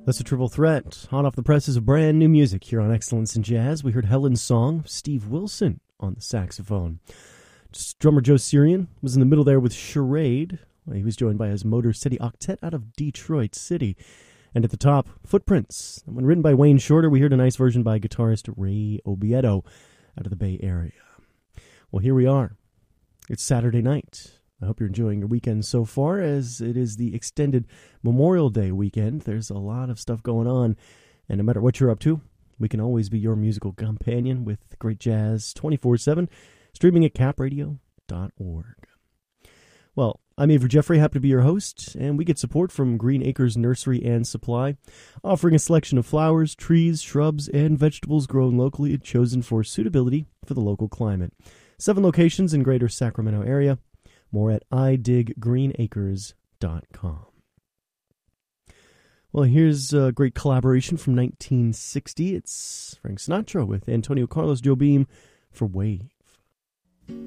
That's a triple threat. Hot off the presses of brand new music here on Excellence in Jazz. We heard Helen's Song, Steve Wilson on the saxophone. Drummer Joe Sirian was in the middle there with Charade. He was joined by his Motor City Octet out of Detroit City. And at the top, Footprints. When written by Wayne Shorter, we heard a nice version by guitarist Ray Obiedo out of the Bay Area. Well, here we are. It's Saturday night. I hope you're enjoying your weekend so far, as it is the extended Memorial Day weekend. There's a lot of stuff going on, and no matter what you're up to, we can always be your musical companion with great jazz 24/7, streaming at capradio.org. Well, I'm Avery Jeffrey, happy to be your host, and we get support from Green Acres Nursery and Supply, offering a selection of flowers, trees, shrubs, and vegetables grown locally and chosen for suitability for the local climate. 7 locations in greater Sacramento area. More at idiggreenacres.com. Well, here's a great collaboration from 1960. It's Frank Sinatra with Antonio Carlos Jobim for Wave.